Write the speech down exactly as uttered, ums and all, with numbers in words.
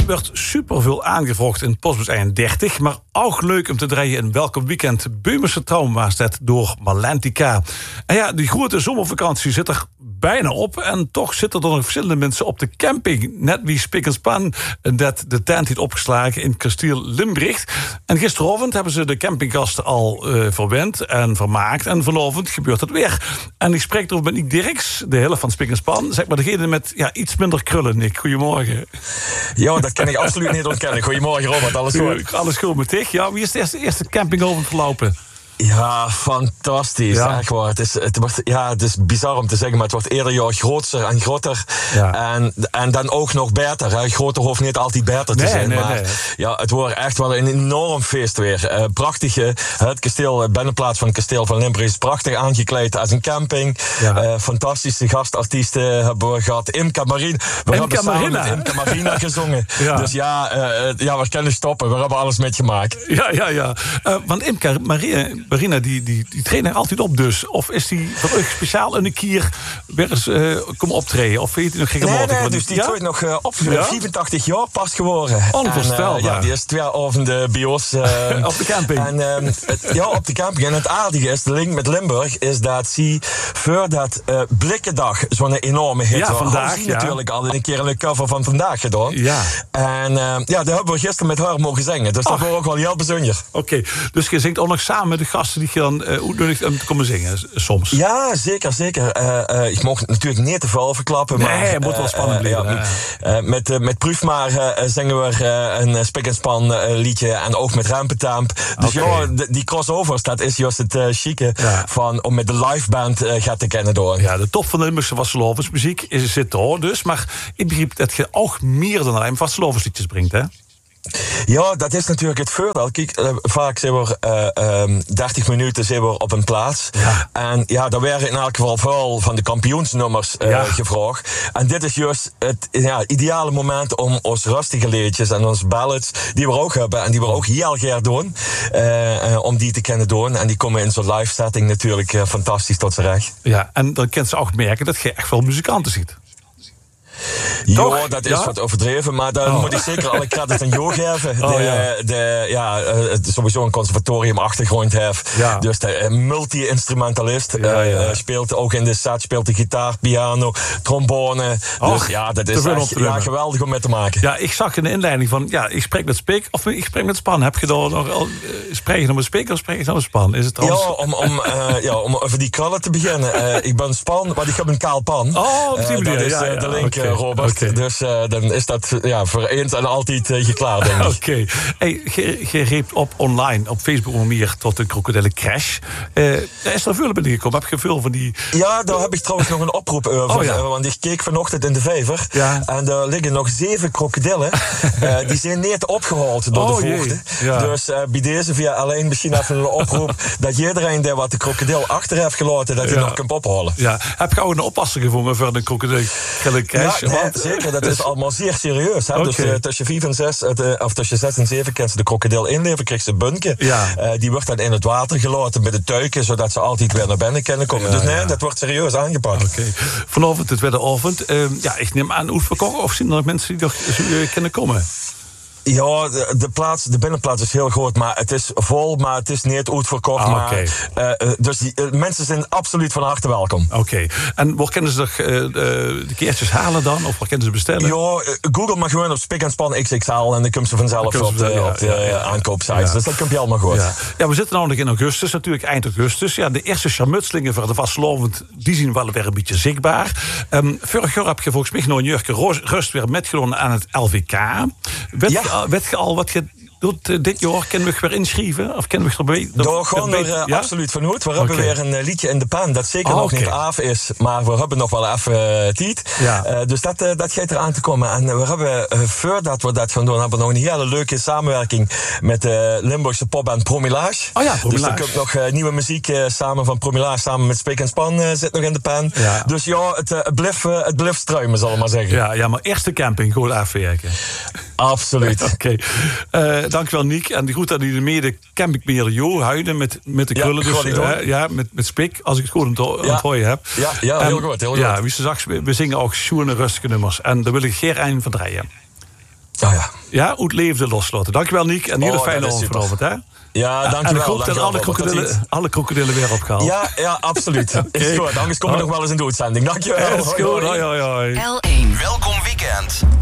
wordt superveel aangevraagd in Postbus eenendertig... maar ook leuk om te draaien in Welkom Weekend Beumerse Traum was dat door Malentica. En ja, die grote zomervakantie zit er bijna op... en toch zitten er nog verschillende mensen op de camping. Net wie Spik en Span dat de tent heeft opgeslagen in Kasteel Limbricht. En gisteravond hebben ze de campinggasten al uh, verwend en vermaakt. En vanavond gebeurt het weer. En ik spreek erover met Nick Dirks, de helft van Spik en Span. Zeg maar degene met ja, iets minder krullen, Nick. Goedemorgen. Ja, dat kan ik absoluut niet ontkennen. Goedemorgen, Robert. Alles goed? Alles goed met dich. Ja, wie is de eerste, eerste campingavond verlopen? Ja, fantastisch. Ja. Echt waar. Het is, het wordt, ja, het is bizar om te zeggen, maar het wordt ieder jaar groter en groter. Ja. En, en dan ook nog beter. Hè. Groter hoeft niet altijd beter te nee, zijn. Nee, maar nee. Ja, het wordt echt wel een enorm feest weer. Uh, prachtige, het kasteel, de binnenplaats van het kasteel van Limburg is prachtig aangekleed als een camping. Ja. Uh, fantastische gastartiesten hebben we gehad. Imca Marina. We Imca hebben samen Marina. met Imca Marina gezongen. Ja. Dus ja, uh, ja, we kunnen stoppen. We hebben alles metgemaakt. Ja, ja, ja. Uh, want Imca Marina... Marina, die, die, die trainen altijd op dus. Of is die voor u speciaal een keer weer eens uh, komen optreden? Of weet je nog geen Nee, gematigd? nee, dus die ja? treedt nog uh, op. Ja? vierentachtig jaar pas geworden. Onvoorstelbaar. En, uh, ja, die is twee avonden bij ons. Uh, op de camping. En, uh, het, ja, op de camping. En het aardige is, de link met Limburg, is dat ze voordat uh, Blikkendag zo'n enorme hit ja, was. Vandaag, ze ja. natuurlijk al een keer een cover van Vandaag gedaan. Ja. En uh, ja, daar hebben we gisteren met haar mogen zingen. Dus dat was ook wel heel bijzonder. Oké, okay. Dus je zingt ook nog samen met de gasten die je dan uh, uitnodigt om te komen zingen, soms? Ja, zeker, zeker. Uh, uh, ik mocht natuurlijk niet te veel verklappen. Nee, maar, het moet wel spannend uh, blijven. Uh, ja, uh, met, uh, met Proefmaar uh, zingen we uh, een Spik en Span uh, liedje. En ook met Rampentamp. Dus okay. ja, die crossovers, dat is juist het uh, chique ja. van om met de liveband uh, gaat te kennen door. Ja, de top van de Limburgse vastelovensmuziek is zit hoor. Dus, maar ik begreep dat je ook meer dan alleen vastelovensliedjes brengt, hè? Ja, dat is natuurlijk het voordeel. Kijk, uh, vaak zijn we uh, um, dertig minuten zijn we op een plaats. Ja. En ja, daar werden in elk geval veel van de kampioensnummers uh, ja. gevraagd. En dit is juist het ja, ideale moment om ons rustige liedjes en onze ballads, die we ook hebben en die we ook heel graag doen, uh, uh, om die te kunnen doen. En die komen in zo'n live setting natuurlijk uh, fantastisch tot z'n recht. Ja, en dan kent ze ook merken dat je echt wel muzikanten ziet. Ja, dat is ja? wat overdreven, maar dan oh. moet ik zeker alle credit aan Jo geven. Oh, de, ja. De, ja, sowieso een conservatorium-achtergrond heeft. Ja. Dus de uh, multi-instrumentalist. Ja, ja. Uh, speelt ook in de set, speelt de gitaar, piano, trombone. Oh, dus ja, dat is echt ja, geweldig om mee te maken. Ja, ik zag in de inleiding van, ja, ik spreek met Spik of ik spreek met Span. Heb je daar nog al, uh, spreek je dan met Spik of spreek je dan met Span? Is het ja, om, om, uh, ja, om over die krullen te beginnen. Uh, ik ben Span, maar ik heb een kaal pan. Oh, op die uh, dat is uh, ja, de link, okay. Robert. Okay. Dus uh, dan is dat ja, voor eens en altijd uh, geklaard, denk ik. Oké. Okay. Hey, je, je reept op online, op Facebook onder meer, tot de krokodillen crash. Uh, is er veel binnengekomen? Heb je veel van die... Ja, daar heb ik trouwens nog een oproep over. Oh, ja. uh, want ik keek vanochtend in de vijver. Ja. En daar liggen nog zeven krokodillen. uh, die zijn niet opgehaald door oh, de voogden. Ja. Dus uh, bij deze via alleen misschien even een oproep dat iedereen die wat de krokodil achter heeft gelaten, dat hij ja. nog kan ophalen. Ja. Heb je ook een oppasser gevonden voor de krokodillen crash? Ja, nee, zeker. Dat is allemaal zeer serieus. Hè? Okay. Dus uh, tussen vijf en zes, uh, of tussen zes en zeven kan ze de krokodil inleveren, krijgt ze een bunke. Ja. Uh, die wordt dan in het water gelaten met de tuiken, zodat ze altijd weer naar binnen kunnen komen. Ja, dus nee, ja. dat wordt serieus aangepakt. Okay. Vanavond, de tweede avond. Uh, ja, ik neem aan uitverkocht, of zijn er nog mensen die nog uh, kunnen komen? Ja, de, de, plaats, de binnenplaats is heel groot, maar het is vol, maar het is niet uitverkocht. Ah, okay. maar, uh, dus die, uh, mensen zijn absoluut van harte welkom. Oké, okay. En waar kunnen ze uh, de keertjes halen dan? Of waar kunnen ze bestellen? Ja, uh, Google maar gewoon op Spik en Span X X L en dan komen ze vanzelf op de, ja, op de ja, ja, aankoopsites. Ja. Dus dat komt je allemaal goed. Ja. ja, we zitten nou nog in augustus, natuurlijk eind augustus. Ja, de eerste charmutselingen voor de vastelovend, die zien wel weer een beetje zichtbaar. Um, vorig jaar heb je volgens mij nog een jurke rust weer metgenomen aan het L V K. Weet, ja. Weet je al wat je doet dit jaar? Kunnen we weer inschrijven? Of kunnen we erbij? Daar gaan we er uh, ja? absoluut vanuit. We okay. hebben weer een uh, liedje in de pan dat zeker oh, nog okay. niet af is. Maar we hebben nog wel even uh, tijd. Ja. Uh, dus dat, uh, dat gaat eraan te komen. En uh, we hebben, uh, voordat we dat gaan doen, hebben we nog een hele leuke samenwerking met de uh, Limburgse popband Promillage. Oh ja, Promillage. Dus er komt nog uh, nieuwe muziek uh, samen van Promillage, samen met Spik en Span uh, zit nog in de pan. Ja. Dus ja, het, uh, het blijft uh, het blijft struimen, zal ik maar zeggen. Ja, ja, maar eerste camping, gewoon afwerken. Absoluut. Oké. Okay. Uh, dankjewel, Niek. En die goed dat die mede campingmeer Jo huiden met, met de krullen. Ja, dus, uh, ja met, met Spik, als ik het goed aan het ja. gooien heb. Ja, ja heel en, goed. Heel ja, goed. wie ze zag, we zingen ook schoene rustige nummers. En daar wil ik geen een van draaien. Ja, ja. Ja, hoe het leefde losloten. Dankjewel, Niek. En hier Oh, een fijne dat is avond super. vanavond, hè? Ja, dankjewel. En ik hoop dat dankjewel, alle Robert. krokodillen, alle krokodillen weer opgehaald. Ja, ja, absoluut. Is goed. Anders kom je Oh. nog wel eens in de uitzending. Dankjewel. Ja, is goed. Hoi, hoi, hoi. L één. Welkom weekend.